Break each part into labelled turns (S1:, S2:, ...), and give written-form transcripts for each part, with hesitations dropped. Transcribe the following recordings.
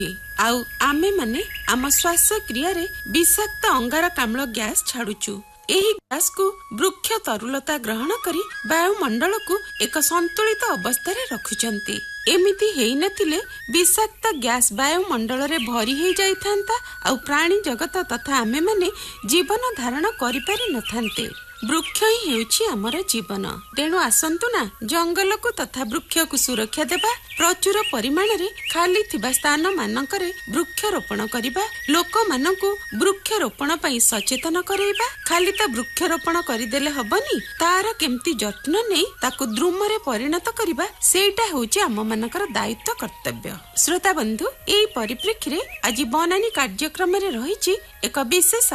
S1: आउ आमे माने आम श्वासक्रिया विषाक्त अंगारकाम्ल गैस छाड़ुचु। एही गैस को वृक्ष तरुलता ग्रहण करी वायुमंडल को एक संतुलित अवस्था रे रखुचंती। एमिति हेई नथिले विषाक्त गैस वायुमंडल रे भरी हेई जाइथांता आउ प्राणी जगत तथा आमे माने जीवन धारण करि पारि नथांते। वृक्ष ही हेउछि हमर जीवन। तेणु आसंतु ना जंगल को तथा वृक्ष को सुरक्षा देबा, प्रचुर परिमाण रे खाली थिबा स्थान मानकरे वृक्षरोपण करिबा, लोक मानकु वृक्षरोपण पई सचेतन करेबा। खाली त वृक्षरोपण करिदेले हबनी, तार केमती जत्न नै ताकु द्रुम रे परिणत करिबा, सेटा होछि आम मानकर दायित्व कर्तव्य। श्रोता बंधु, एई परिप्रेक्षी रे आज बनानी कार्यक्रम रे रहिछि एक विशेष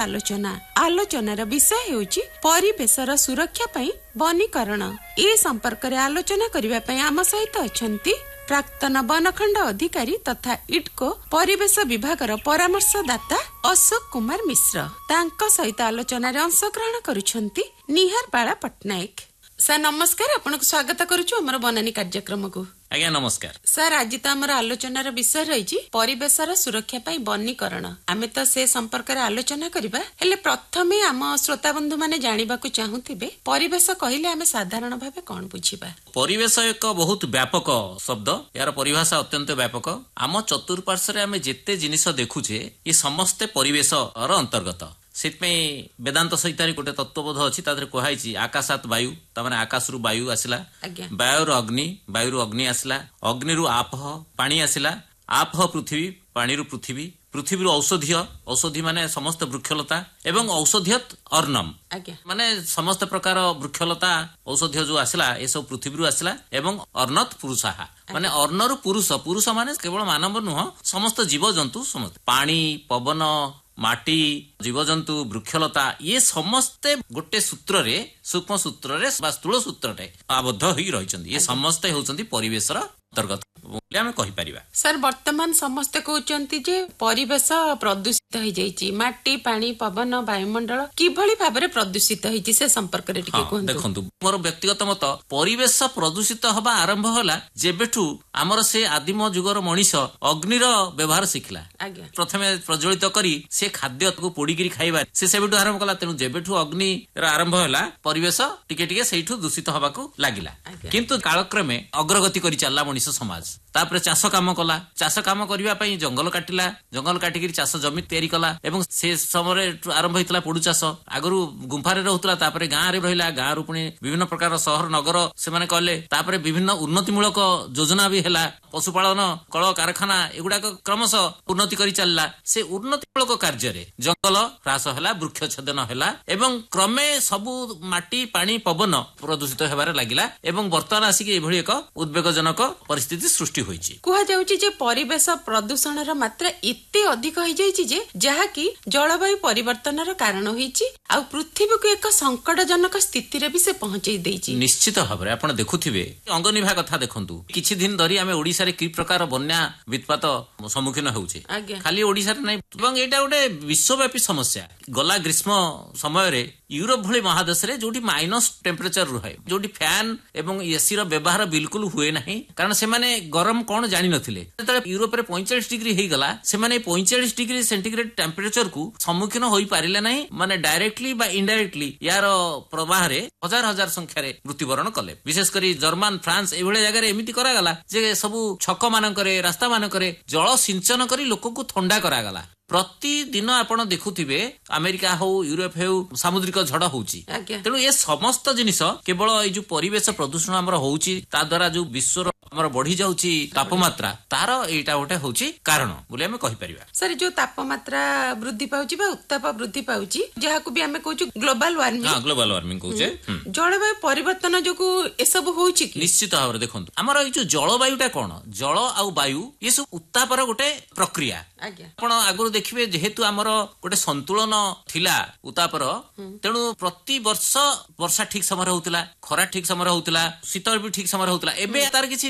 S1: आलोचनार विषय हेउछि परिवेशर सुरक्षा पई वनीकरण। ए संपर्क रे आलोचना करिबा पई आम सहित अछंती प्राक्तन वनखंड अधिकारी तथा इटको परिवेश विभागर परामर्शदाता अशोक कुमार मिश्र। तांका सहित आलोचना रे अंशग्रहण करुछंती निहार बाला पटनायक। सर नमस्कार, आपनको स्वागत करूछु हमर बनानी कार्यक्रम को।
S2: आज्ञा नमस्कार
S1: सर, आज तो आमर आलोचनार विषय रही परिवेशर सुरक्षा पाई वनीकरण। आमे तो से संपर्क रे आलोचना करिबा, हेले प्रथमे आम श्रोता बंधु माने जानिबाकू चाहुथिबे परिवेश कहिले आमे साधारण भाबे कोन बुझिबा?
S2: परिवेश एक बहुत व्यापक शब्द, यार परिभाषा अत्यंत व्यापक। आम चतुर्पार्श्व आमे जेते जिनिस देखुछे ये समस्ते परिवेशर अंतर्गत। सेतमें वेदांत संहिता गोटे तत्वबोध अच्छी कहुई आकाशात वायु, तमाने आकाश रु वायु आसला, वायुर अग्नि, वायु अग्नि आसला, अग्नि रु आपह पानी आसला, आपह पृथ्वी, पानी रु पृथ्वी, पृथ्वी रु औषधि माने समस्त वृक्षलता एवं औषधियत अर्णम माने समस्त प्रकार वृक्षलता औषधि जो आसला ये सब पृथ्वी रु आसला एवं अर्णत पुरुषाहा माने अर्ण रु पुरुष माने केवल मानव नुह समस्त जीव जंतु समस्त पानी पवन माटी जीवजंतु वृक्षलता ये समस्ते गोटे सूत्र रे सूक्ष्म सूत्र रे स्थूल सूत्र रे आबद्ध होई रहिचंदी। ये समस्ते होचंदी परिवेशर अंतर्गत बोले आमे कहि परिबा।
S1: सर वर्तमान समस्ते कहउचंती जे परिवेश प्रदूषित हो जाईची, माटी पानी पवन वायुमंडल किभली भाबरे प्रदूषित होईची से संपर्क रे टिके कोन।
S2: देखंतु मोर व्यक्तिगत मत परिवेश प्रदूषित हबा आरंभ होला जेबेठु हमर से आदिम जुगर मनीष अग्निर व्यवहार शिखला। प्रथमे प्रज्वलित करी से खाद्य को पोड़ी खाइबा से सेबेठु आरंभ कला। तेनु जेबेठु अग्नि आरंभ होला परिवेश टिके टिके सेठु दूषित हबाकू लागिला। किंतु कालक्रमे अग्रगति करी चलला मनीष समाज। तापर चाष काम कला, चाष काम करबा पई जंगल काटिला, जंगल काटिकी चाष जमी तैयारी कला एवं से समय आरंभ होइतला पोडु चाष। आगरु गुंफारे रहउतला, तापर गाँ रे रहिला, गाँ रु पुनी विभिन्न प्रकार शहर नगर से माने कले। तापर विभिन्न उन्नतिमूलक योजना भी हैला, पशुपालन कल कारखाना एगुडा क्रमशः उन्नति करी चलला। से उन्नतिमूलक कार्य रे जंगल ह्रास हैला, वृक्ष छेदन हैला एवं क्रमे सबु माटी पानी पवन प्रदूषित हेबारे लागिला एवं वर्तमान आसिक एभଳି एक उद्वेगजनक परिस्थिति सृष्टि होईची।
S1: कुहा जाउची जे परिवेश प्रदूषणर मात्रा एते अधिक होई जाईची जे जहा कि जलवायु परिवर्तनर कारण होईची आ पृथ्वी को एक संकटजनक स्थिति रे भी से पहुंचई देईची।
S2: निश्चित भाबरे आपण देखुथिबे अंगनिभा कथा देखंतु, किछि दिन धरि आमे ओडिसा रे की प्रकार बन्या वित्पात सम्मुखीन होउचे। खाली ओडिसा रे नै एवं एटा गोटे विश्वव्यापी समस्या। गला ग्रीष्म समय रे यूरोप भली महादेश रे जोटी माइनस टेम्परेचर रहे, जोटी फैन एवं एसी रो व्यवहार बिल्कुल हुए नहीं, कारण से माने गरम कोन जानि नथिले। तले यूरोप रे 45 डिग्री हेई गला, से माने 45 डिग्री सेंटीग्रेड टेम्परेचर को सम्मुखीन होई पारिले नहीं, माने डायरेक्टली बा इनडायरेक्टली यार प्रवाह रे हजार हजार संख्या रे मृत्युवरण कले। विशेष करी जर्मन फ्रांस एभळे जगह रे एमिति करा गला जे सबु छक मानकरे रास्ता मानकरे जल सिंचन करी लोक को ठंडा करा गला। प्रतिदिन आपण देखुथिबे अमेरिका हो यूरोप हो सामुद्रिक झड़ होउची। तेणु ये समस्त जिनिस केवल ए जो परिवेश प्रदूषण हमर होउची ता द्वारा जो विश्वर हमर बढ़ी जाउची तापमात्रा तार एटा गोटे होउची कारण बोले हमें कहि परिबा।
S1: सर जो तापमात्रा वृद्धि पाउची बा उत्ताप वृद्धि पाउची जहा को भी हमें कहूछु ग्लोबल वार्मिंग। हां ग्लोबल वार्मिंग कहूचे। जलवायु परिवर्तन जो को ए सब होउची कि
S2: निश्चित भाबरे देखंतु हमर ए जो जलवायुटा कोन जल आ वायु ये सब उत्तापर गोटे प्रक्रिया। आपण आगु देखिबे जेहेतु हमर गोटे संतुलन थिला उतापर, तेणु प्रति वर्ष वर्षा ठीक समय होउतला, खरा ठीक समय होउतला, शीतल भी ठीक समय होउतला। एबे तार किछि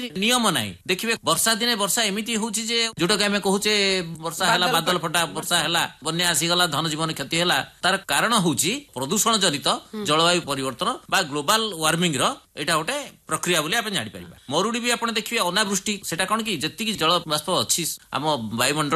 S2: नियम नाही देखिए वर्षा दिने वर्षा एमती होची जे जोटा आम कहूचे वर्षा है बादल फटा वर्षा है बन्या आसीगला धन जीवन क्षति है तार कारण होची प्रदूषण जनित जलवायु परिवर्तन बा ग्लोबल वार्मिंग एटा गोटे प्रक्रिया बोली आप जापर मरुड़ी भी आप देखिए अनावृष्टि सेटा कौन कि जी जल बाष्प अच्छी आम वायुमंडल